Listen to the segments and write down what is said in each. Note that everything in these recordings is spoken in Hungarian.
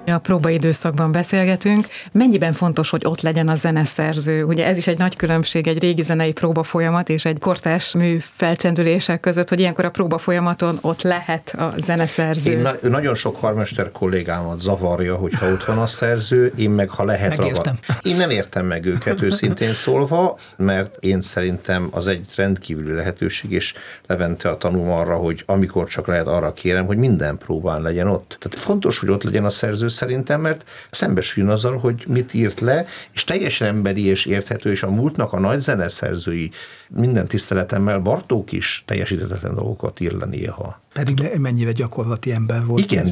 A próbaidőszakban beszélgetünk. Mennyiben fontos, hogy ott legyen a zeneszerző? Ugye ez is egy nagy különbség egy régi zenei próbafolyamat és egy kortárs mű felcsendülések között, hogy ilyenkor a próbafolyamaton ott lehet a zeneszerző. Én nagyon sok karmester kollégámat zavarja, hogyha ott van a szerző, én meg ha lehet ragad. Én nem értem meg őket őszintén szólva, mert én szerintem az egy rendkívüli lehetőség, és Levente a tanulom arra, hogy amikor csak lehet, arra kérem, hogy minden próbán legyen ott. Tehát fontos, hogy ott legyen a szerző szerintem, mert szembesüljön azzal, hogy mit írt le, és teljesen emberi és érthető, és a múltnak a nagy zeneszerzői, minden tiszteletemmel, Bartók is teljesíthetetlen dolgokat ír le néha. Pedig mennyire gyakorlati ember volt. Igen,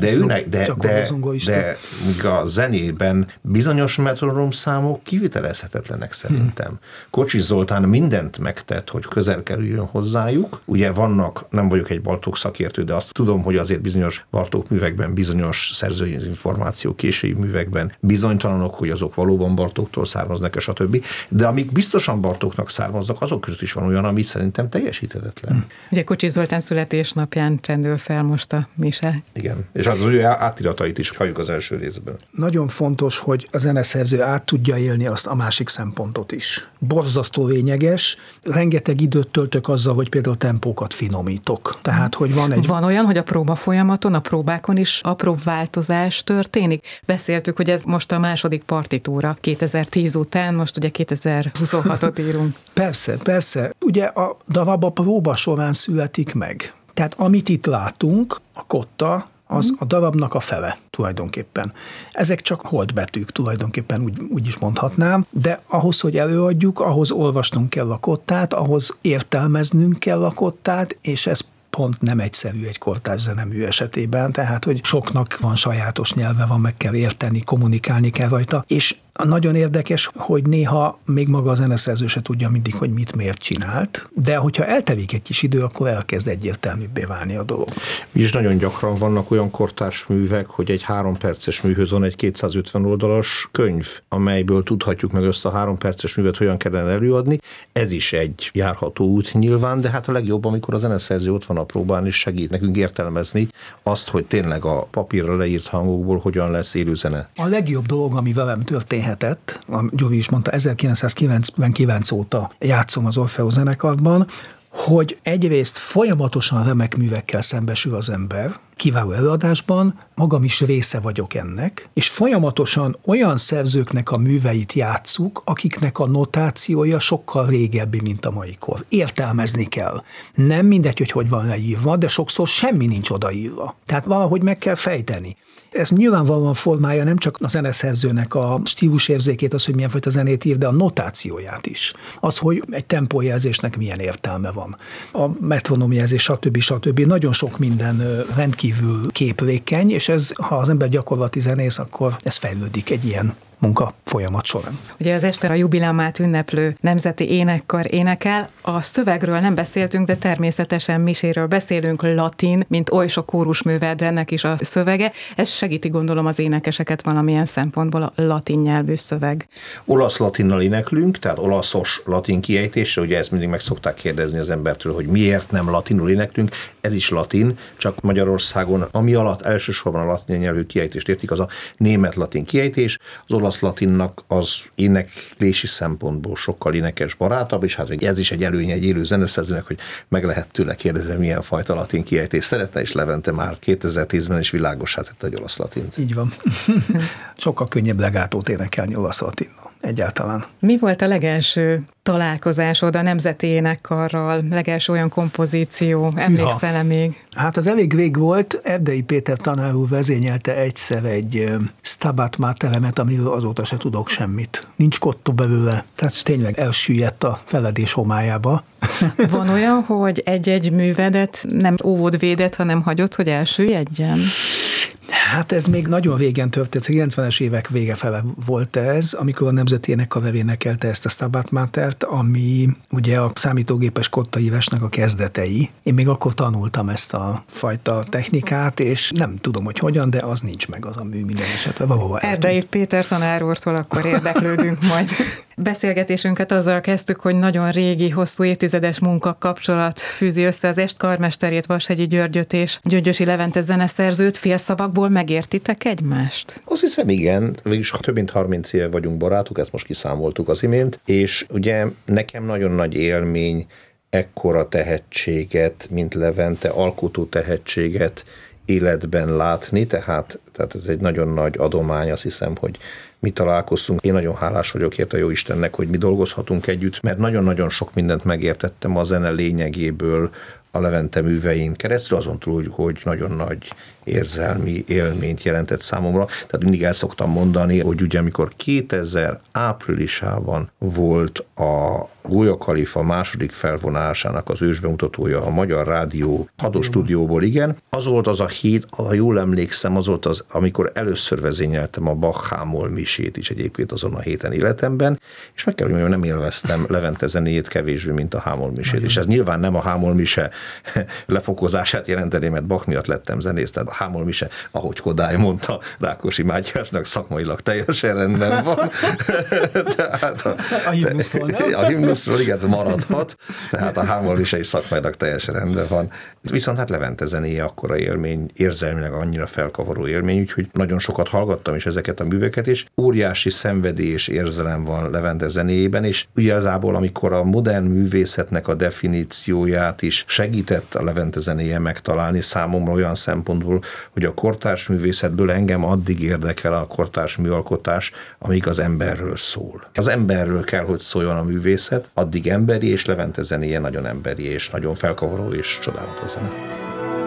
de a zenében bizonyos metronom számok kivitelezhetetlenek szerintem. Kocsis Zoltán mindent megtett, hogy közel kerüljön hozzájuk. Ugye vannak, nem vagyok egy Bartók szakértő, de azt tudom, hogy azért bizonyos Bartók művekben, bizonyos szerzői információ késői művekben bizonytalanok, hogy azok valóban Bartóktól származnak, stb. De amik biztosan Bartóknak származnak, azok között is van olyan, ami szerintem teljesíthetetlen. Ugye Kocsis Zoltán születésnapján csendül fel most a mise. Igen, és az ő átiratait is halljuk az első részben. Nagyon fontos, hogy a zeneszerző át tudja élni azt a másik szempontot is. Borzasztó lényeges, rengeteg időt töltök azzal, hogy például tempókat finomítok. Tehát, hogy van olyan, hogy a próba folyamaton, a próbákon is apró változás történik? Beszéltük, hogy ez most a második partitúra 2010 után, most ugye 2026-ot írunk. Persze. Ugye a darab a próba során születik meg. Tehát amit itt látunk, a kotta, az a darabnak a fele tulajdonképpen. Ezek csak holdbetűk tulajdonképpen, úgy is mondhatnám, de ahhoz, hogy előadjuk, ahhoz olvasnunk kell a kottát, ahhoz értelmeznünk kell a kottát, és ez pont nem egyszerű egy kortárs zenemű esetében, tehát, hogy soknak van sajátos nyelve, van, meg kell érteni, kommunikálni kell rajta, és nagyon érdekes, hogy néha még maga a zeneszerző se tudja mindig, hogy mit miért csinált, de hogyha eltelik egy kis idő, akkor elkezd egyértelműbbé válni a dolog. És nagyon gyakran vannak olyan kortárs művek, hogy egy 3 perces műhöz van egy 250 oldalas könyv, amelyből tudhatjuk meg azt a 3 perces művet hogyan kellene előadni. Ez is egy járható út nyilván, de hát a legjobb, amikor a zeneszerző ott van a próbán, és segít nekünk értelmezni azt, hogy tényleg a papírra leírt hangokból hogyan lesz élő zene. A legjobb dolog, ami velem történhetett, a Gyuri is mondta, 1999 óta játszom az Orfeó zenekarban, hogy egyrészt folyamatosan remek művekkel szembesül az ember, kiváló előadásban, magam is része vagyok ennek, és folyamatosan olyan szerzőknek a műveit játsszuk, akiknek a notációja sokkal régebbi, mint a mai kor. Értelmezni kell. Nem mindegy, hogy van leírva, de sokszor semmi nincs odaírva. Tehát valahogy meg kell fejteni. Ez nyilvánvalóan formája nem csak a zeneszerzőnek a stílusérzékét, az, hogy milyen fajta zenét ír, de a notációját is. Az, hogy egy tempójelzésnek milyen értelme van. A metronomjelzés, stb. Nagyon sok minden rendkívül képlékeny, és ez, ha az ember gyakorlati zenész, akkor ez fejlődik egy ilyen munka folyamat során. Ugye az este a jubileumát ünneplő Nemzeti Énekkar énekel. A szövegről nem beszéltünk, de természetesen miséről beszélünk, latin, mint oly sok kórusművel, de ennek is a szövege. Ez segíti, gondolom, az énekeseket valamilyen szempontból a latin nyelvű szöveg. Olasz-latinnal éneklünk, tehát olaszos latin kiejtésre, ugye ezt mindig meg szokták kérdezni az embertől, hogy miért nem latinul éneklünk. Ez is latin, csak Magyarországon, ami alatt elsősorban a latin nyelvű kiejtést értik, az a német-latin kiejtés, az olasz-latinnak az éneklési szempontból sokkal énekes barátabb, és hát ez is egy előnye egy élő zeneszerzőnek, hogy meg lehet tőle kérdezni, milyen fajta latin kiejtést szeretne, és Levente már 2010-ben is világossá tette, hogy olasz-latint. Így van. Sokkal könnyebb legátót énekelni olasz-latinnal egyáltalán. Mi volt a legelső találkozásod a Nemzeti Énekkarral, legelső olyan kompozíció, emlékszel-e még? Hát az elég rég volt, Erdei Péter tanár úr vezényelte egyszer egy Stabat Materemet, amiről azóta se tudok semmit. Nincs kottó belőle, tehát tényleg elsüllyedt a feledés homályába. Van olyan, hogy egy-egy művedet nem óvod, védett, hanem hagyod, hogy elsüllyedjen? Hát ez még nagyon régen történt, 90-es évek vége fele volt ez, amikor a Nemzeti Énekkar énekelte ezt a Stabat Matert, ami ugye a számítógépes kottaívásnak a kezdetei. Én még akkor tanultam ezt a fajta technikát, és nem tudom, hogy hogyan, de az nincs meg az a mű minden esetre. Erdei Péter tanár úrtól akkor érdeklődünk majd. Beszélgetésünket azzal kezdtük, hogy nagyon régi, hosszú évtizedes munkakapcsolat fűzi össze az Est karmesterét, Vashegyi Györgyöt és Gyöngyösi Levente zeneszerzőt. Félszavakból megértitek egymást? Azt hiszem, igen. Végülis több mint 30 éve vagyunk barátok, ezt most kiszámoltuk az imént, és ugye nekem nagyon nagy élmény ekkora tehetséget, mint Levente, alkotó tehetséget életben látni, tehát ez egy nagyon nagy adomány, azt hiszem, hogy mi találkoztunk. Én nagyon hálás vagyok érte a Jóistennek, hogy mi dolgozhatunk együtt, mert nagyon-nagyon sok mindent megértettem a zene lényegéből a Levente művein keresztül, azon túl, hogy nagyon nagy érzelmi élményt jelentett számomra. Tehát mindig el szoktam mondani, hogy ugye amikor 2000 áprilisában volt a Gólya Kalifa második felvonásának az ősbemutatója a Magyar Rádió hadostúdióból, igen, az volt az a hét, ha jól emlékszem, az volt az, amikor először vezényeltem a Bach Hámol misét is egyébként azon a héten életemben, és meg kell, hogy mondjam, nem élveztem Levente zenéjét kevésbé, mint a Hámol misét. És ez nyilván nem a Hámol mise lefokozását jelenteni, mert Bach miatt lettem zenész, tehát a Hámol mise, ahogy Kodály mondta Rákosi Mátyásnak, szakmailag teljesen rendben van. Tehát a himnuszról igen, maradhat, tehát a Hámol mise is szakmailag teljesen rendben van. Viszont hát Levente zenéje akkora élmény, érzelmileg annyira felkavaró élmény, úgyhogy nagyon sokat hallgattam is ezeket a műveket, és óriási szenvedély és érzelem van Levente zenéjében, és igazából amikor a modern művészetnek a definícióját is segített a Levente zenéje megtalálni számomra olyan szempontból, hogy a kortárs művészetből engem addig érdekel a kortárs műalkotás, amíg az emberről szól. Az emberről kell, hogy szóljon a művészet, addig emberi, és Levente zenéje nagyon emberi, és nagyon felkavaró és csodálatos zene.